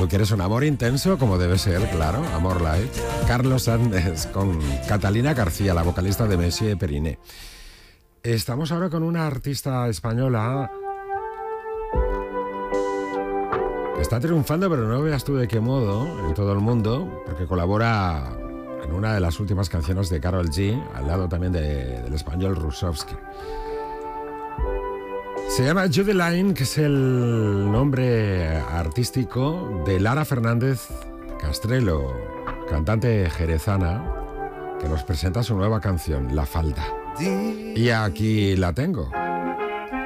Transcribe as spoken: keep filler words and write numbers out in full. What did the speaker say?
Tú quieres un amor intenso, como debe ser, claro, amor light. Carlos Andes con Catalina García, la vocalista de Messier Periné. Estamos ahora con una artista española que está triunfando, pero no veas tú de qué modo, en todo el mundo, porque colabora en una de las últimas canciones de Karol G, al lado también de, del español Rusovsky. Se llama Judy Line, que es el nombre artístico de Lara Fernández Castrelo, cantante jerezana, que nos presenta su nueva canción, La Falda. Y aquí la tengo.